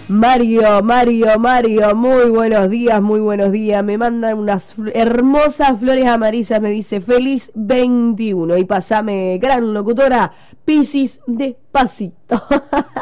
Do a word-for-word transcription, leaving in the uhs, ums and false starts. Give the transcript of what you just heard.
Mario, Mario, Mario, muy buenos días, muy buenos días. Me mandan unas hermosas flores amarillas, me dice feliz veintiuno. Y pasame, gran locutora, Piscis despacito.